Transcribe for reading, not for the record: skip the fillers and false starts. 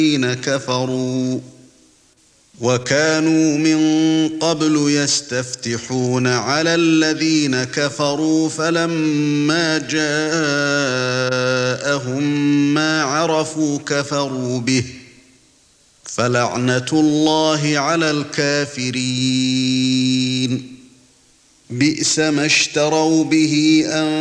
الذين كفروا وكانوا من قبل يستفتحون على الذين كفروا فلما جاءهم ما عرفوا كفروا به فلعنة الله على الكافرين بئس ما اشتروا به